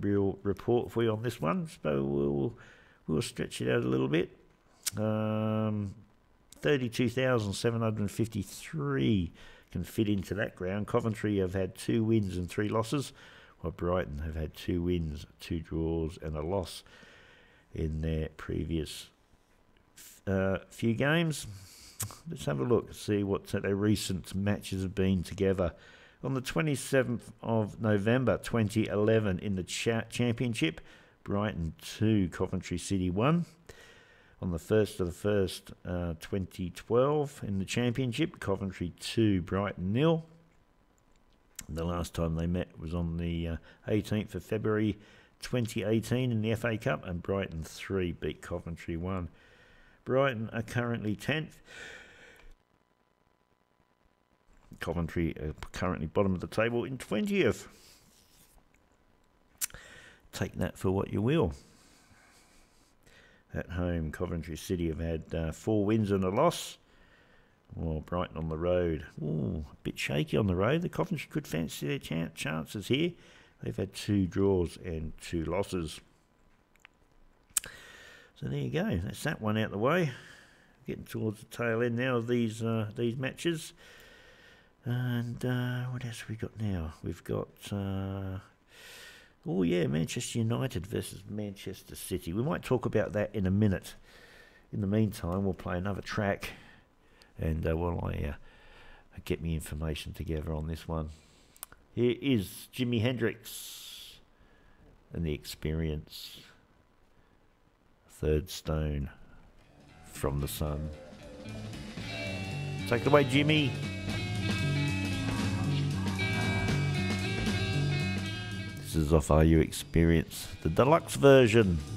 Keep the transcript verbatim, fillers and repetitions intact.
real report for you on this one, so we'll we'll stretch it out a little bit. Um, thirty-two thousand seven hundred fifty-three can fit into that ground. Coventry have had two wins and three losses, while Brighton have had two wins, two draws and a loss in their previous uh, few games. Let's have a look, see what their recent matches have been together. On the twenty-seventh of November twenty eleven in the cha Championship, Brighton two, Coventry City one. On the first of the first, uh, twenty twelve in the Championship, Coventry two, Brighton nil. The last time they met was on the uh, eighteenth of February twenty eighteen in the F A Cup, and Brighton three beat Coventry one. Brighton are currently tenth. Coventry are currently bottom of the table in twentieth. Take that for what you will. At home, Coventry City have had uh, four wins and a loss. Well, Brighton on the road. Ooh, a bit shaky on the road. The Coventry could fancy their ch chances here. They've had two draws and two losses. So there you go. That's that one out of the way. Getting towards the tail end now of these uh, these matches. And uh, what else have we got now? We've got, uh, oh yeah, Manchester United versus Manchester City. We might talk about that in a minute. In the meantime, we'll play another track, and uh, while I uh, get me information together on this one. Here is Jimi Hendrix and The Experience. Third Stone from the Sun. Take it away, Jimmy. This is off Are You Experience, the deluxe version.